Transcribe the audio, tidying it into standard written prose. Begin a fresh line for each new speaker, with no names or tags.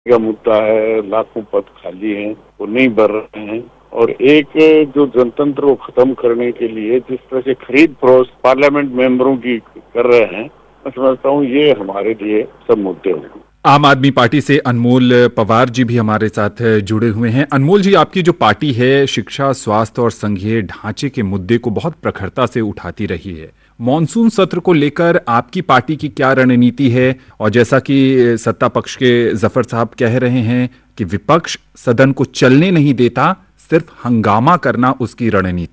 का मुद्दा है, लाखों पद खाली हैं, वो नहीं भर रहे हैं। और एक जो जनतंत्र को खत्म करने के लिए जिस तरह से खरीद फरोख्त पार्लियामेंट मेंबरों की कर रहे हैं, मैं समझता हूँ ये हमारे लिए सब मुद्दे हैं।
आम आदमी पार्टी से अनमोल पवार जी भी हमारे साथ जुड़े हुए हैं। अनमोल जी, आपकी जो पार्टी है शिक्षा, स्वास्थ्य और संघीय ढांचे के मुद्दे को बहुत प्रखरता से उठाती रही है। मॉनसून सत्र को लेकर आपकी पार्टी की क्या रणनीति है? और जैसा कि सत्ता पक्ष के जफर साहब कह रहे हैं कि विपक्ष सदन को चलने नहीं देता, सिर्फ हंगामा करना उसकी रणनीति